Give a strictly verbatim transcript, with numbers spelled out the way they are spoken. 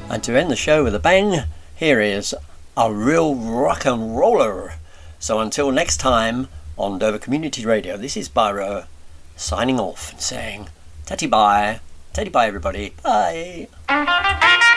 And to end the show with a bang, here is a real rock and roller. So until next time on Dover Community Radio, this is Byro signing off and saying tatty bye. Tatty bye everybody. Bye.